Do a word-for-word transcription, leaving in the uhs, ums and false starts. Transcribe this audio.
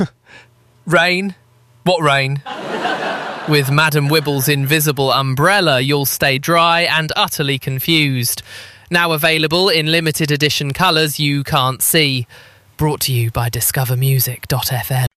Rain? What rain? With Madam Wibble's invisible umbrella, you'll stay dry and utterly confused. Now available in limited edition colours you can't see. Brought to you by discover music dot f m.